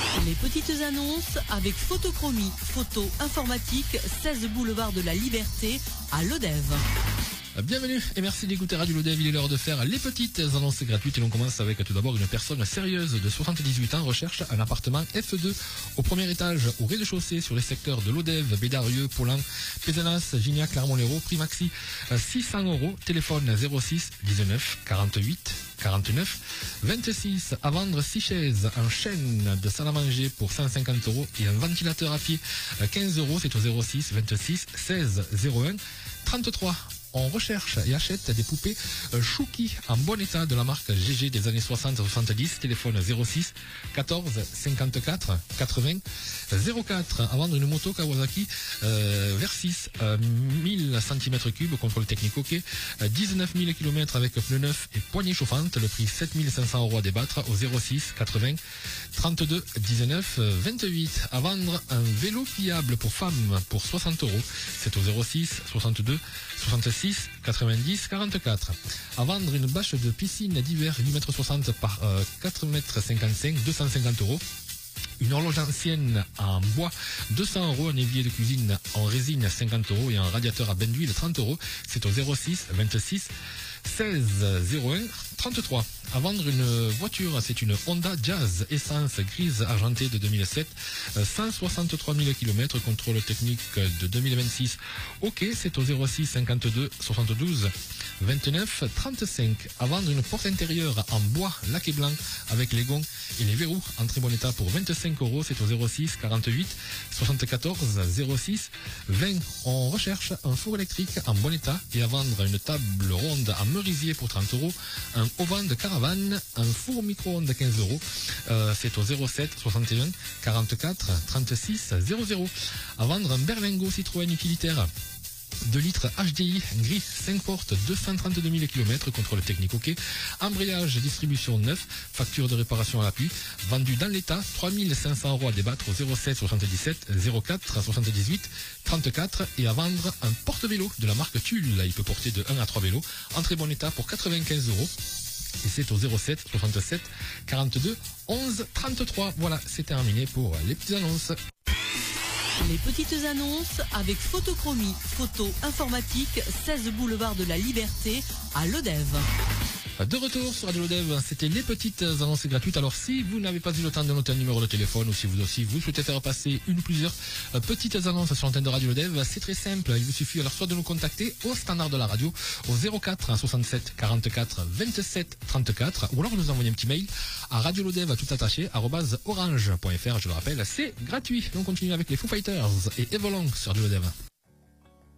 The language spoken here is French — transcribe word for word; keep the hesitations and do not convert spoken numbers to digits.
Les petites annonces avec Photochromie, photo informatique, seize boulevard de la Liberté à Lodève. Bienvenue et merci d'écouter Radio Lodève. Il est l'heure de faire les petites annonces gratuites et l'on commence avec tout d'abord une personne sérieuse de soixante-dix-huit ans recherche un appartement F deux au premier étage au rez-de-chaussée sur les secteurs de Lodève, Bédarieux, Paulan, Pézenas, Gignac, Clermont-Lérault, Prix Maxi, six cents euros, téléphone zéro six dix-neuf quarante-huit quarante-neuf vingt-six, à vendre six chaises en chaîne de salle à manger pour cent cinquante euros et un ventilateur à pied quinze euros, c'est au zéro six vingt-six seize zéro un trente-trois. On recherche et achète des poupées Chouki en bon état de la marque G G des années soixante soixante-dix. Téléphone zéro six quatorze cinquante-quatre quatre-vingts zéro quatre. À vendre une moto Kawasaki euh, Versys euh, mille centimètres cubes, contrôle technique OK, euh, dix-neuf mille kilomètres avec pneus neufs et poignée chauffante. Le prix sept mille cinq cents euros à débattre au zéro six quatre-vingts trente-deux dix-neuf vingt-huit. À vendre un vélo pliable pour femmes pour soixante euros. C'est au zéro six soixante-deux soixante-six quatre-vingt-dix quarante-quatre. À vendre une bâche de piscine d'hiver huit mètres soixante par euh, quatre mètres cinquante-cinq, deux cent cinquante euros. Une horloge ancienne en bois, deux cents euros, un évier de cuisine en résine, cinquante euros, et un radiateur à bain d'huile, trente euros. C'est au zéro six vingt-six seize zéro un trente-trois. À vendre une voiture, c'est une Honda Jazz essence grise argentée de deux mille sept, cent soixante-trois mille kilomètres, contrôle technique de deux mille vingt-six. OK, c'est au zéro six cinquante-deux soixante-douze vingt-neuf trente-cinq. À vendre une porte intérieure en bois laqué blanc avec les gonds et les verrous en très bon état pour vingt-cinq euros. C'est au zéro six quarante-huit soixante-quatorze zéro six vingt. On recherche un four électrique en bon état et à vendre une table ronde en merisier pour trente euros, un auvent de caravane, un four micro-ondes quinze euros. Euh, c'est au zéro sept soixante et un quarante-quatre trente-six zéro zéro. À vendre un Berlingo Citroën utilitaire deux litres H D I gris cinq portes, deux cent trente-deux mille kilomètres, contrôle technique OK, embrayage distribution neuf, facture de réparation à l'appui, vendu dans l'état, trois mille cinq cents euros à débattre au zéro sept soixante-dix-sept zéro quatre soixante-dix-huit trente-quatre. Et à vendre un porte-vélo de la marque Tulle, il peut porter de un à trois vélos, en très bon état pour quatre-vingt-quinze euros. Et c'est au zéro sept soixante-sept quarante-deux onze trente-trois. Voilà, c'est terminé pour les petites annonces. Les petites annonces avec Photochromie, photo informatique, seize boulevard de la Liberté à Lodève. De retour sur Radio Lodève, c'était les petites annonces gratuites. Alors si vous n'avez pas eu le temps de noter un numéro de téléphone ou si vous aussi vous souhaitez faire passer une ou plusieurs petites annonces sur l'antenne de Radio Lodève, c'est très simple. Il vous suffit alors soit de nous contacter au standard de la radio au zéro quatre soixante-sept quarante-quatre vingt-sept trente-quatre ou alors nous envoyer un petit mail à radiolodève tout attaché arobase orange point fr. Je le rappelle, c'est gratuit. On continue avec les Foo Fighters et Evolong sur Radio Lodève.